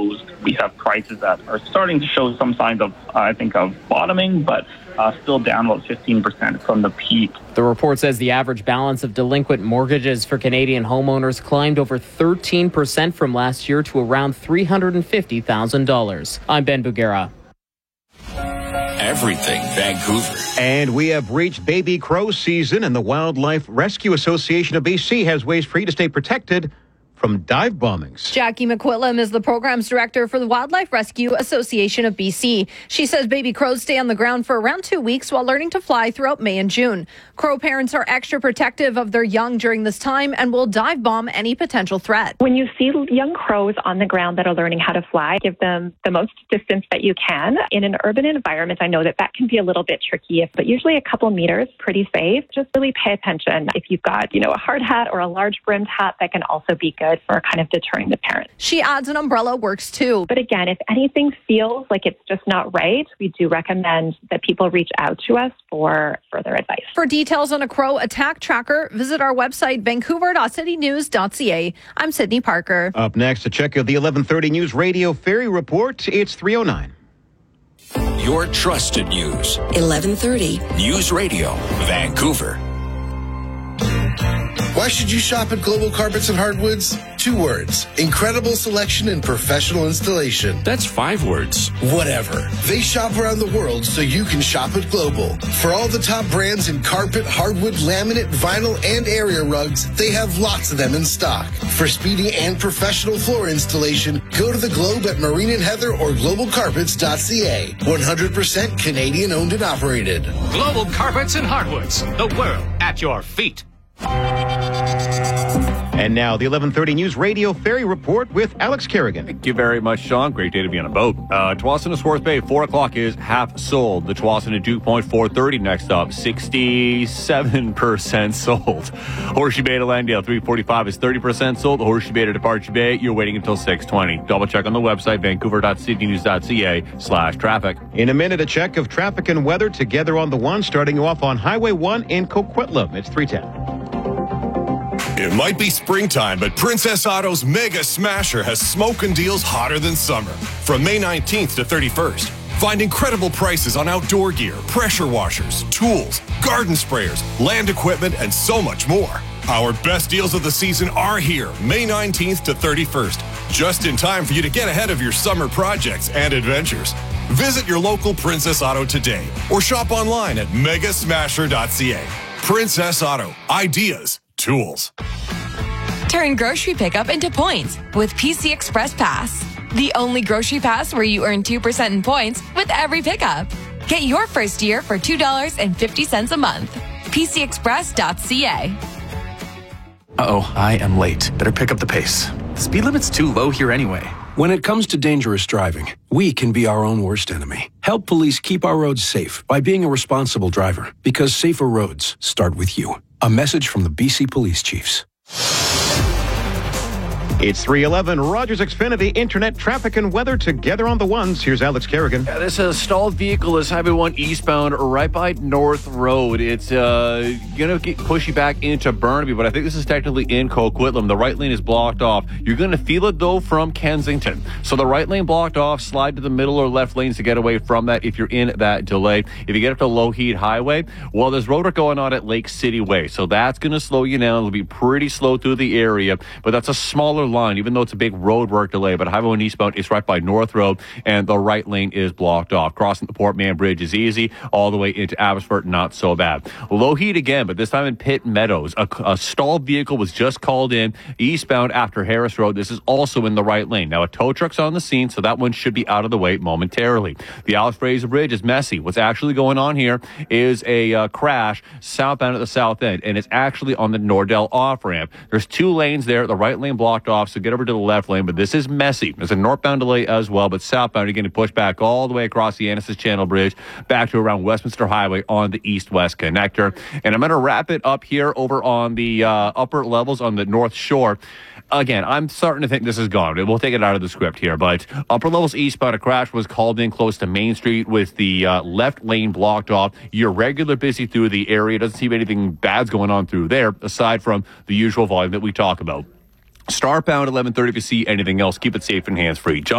closed. We have prices that are starting to show some signs of, of bottoming, but still down about 15% from the peak. The report says the average balance of delinquent mortgages for Canadian homeowners climbed over 13% from last year to around $350,000. I'm Ben Bugera. Everything Vancouver. And we have reached baby crow season, and the Wildlife Rescue Association of BC has ways for you to stay protected from dive bombings. Jackie McQuillam is the programs director for the Wildlife Rescue Association of BC. She says baby crows stay on the ground for around 2 weeks while learning to fly throughout May and June. Crow parents are extra protective of their young during this time and will dive bomb any potential threat. When you see young crows on the ground that are learning how to fly, give them the most distance that you can. In an urban environment, I know that can be a little bit tricky, but usually a couple meters, pretty safe. Just really pay attention. If you've got, a hard hat or a large brimmed hat, that can also be good for kind of deterring the parents. She adds an umbrella works too. But again, if anything feels like it's just not right, we do recommend that people reach out to us for further advice. For details on a crow attack tracker, visit our website, vancouver.citynews.ca. I'm Sydney Parker. Up next, a check of the 11:30 News Radio Ferry Report. It's 3:09. Your trusted news. 11:30 News Radio, Vancouver. Why should you shop at Global Carpets and Hardwoods? 2 words. Incredible selection and professional installation. That's 5 words. Whatever. They shop around the world so you can shop at Global. For all the top brands in carpet, hardwood, laminate, vinyl, and area rugs, they have lots of them in stock. For speedy and professional floor installation, go to the Globe at Marine and Heather or globalcarpets.ca. 100% Canadian owned and operated. Global Carpets and Hardwoods. The world at your feet. And now, the 11:30 News Radio Ferry Report with Alex Kerrigan. Thank you very much, Sean. Great day to be on a boat. Tsawwassen to Swarth Bay, 4 o'clock is half sold. The Tsawwassen to Dew Point, 4:30 next up, 67% sold. Horseshoe Bay to Landale, 3:45 is 30% sold. Horseshoe Bay to Departure Bay, you're waiting until 6:20. Double check on the website, vancouver.citynews.ca/traffic. In a minute, a check of traffic and weather together on the one, starting you off on Highway 1 in Coquitlam. It's 3:10. It might be springtime, but Princess Auto's Mega Smasher has smoking deals hotter than summer. From May 19th to 31st, find incredible prices on outdoor gear, pressure washers, tools, garden sprayers, land equipment, and so much more. Our best deals of the season are here, May 19th to 31st, just in time for you to get ahead of your summer projects and adventures. Visit your local Princess Auto today or shop online at megasmasher.ca. Princess Auto. Ideas. Tools. Turn grocery pickup into points with PC Express Pass. The only grocery pass where you earn 2% in points with every pickup. Get your first year for $2.50 a month. PCExpress.ca. Uh-oh, I am late. Better pick up the pace. The speed limit's too low here anyway. When it comes to dangerous driving, we can be our own worst enemy. Help police keep our roads safe by being a responsible driver, because safer roads start with you. A message from the BC Police Chiefs. It's 3:11. Rogers Xfinity Internet traffic and weather together on the ones. Here's Alex Kerrigan. Yeah, this stalled vehicle is Highway 1 eastbound right by North Road. It's going to push you back into Burnaby, but I think this is technically in Coquitlam. The right lane is blocked off. You're going to feel it, though, from Kensington. So the right lane blocked off. Slide to the middle or left lanes to get away from that if you're in that delay. If you get up to Lougheed Highway, well, there's road work going on at Lake City Way. So that's going to slow you down. It'll be pretty slow through the area, but that's a smaller line, even though it's a big road work delay. But Highway 1 eastbound is right by North Road, and the right lane is blocked off. Crossing the Port Mann Bridge is easy. All the way into Abbotsford, not so bad. Lougheed again, but this time in Pitt Meadows. A stalled vehicle was just called in eastbound after Harris Road. This is also in the right lane. Now, a tow truck's on the scene, so that one should be out of the way momentarily. The Alex Fraser Bridge is messy. What's actually going on here is a crash southbound at the south end, and it's actually on the Nordell off-ramp. There's 2 lanes there. The right lane blocked off, so get over to the left lane, but this is messy. There's a northbound delay as well, but southbound you're going to push back all the way across the Annacis Channel Bridge back to around Westminster Highway on the east-west connector. And I'm going to wrap it up here over on the upper levels on the North Shore. Again, I'm starting to think this is gone. We'll take it out of the script here, but upper levels eastbound, a crash was called in close to Main Street with the left lane blocked off. You're regular busy through the area. Doesn't seem anything bad's going on through there, aside from the usual volume that we talk about. Starbound 11:30. If you see anything else, keep it safe and hands-free.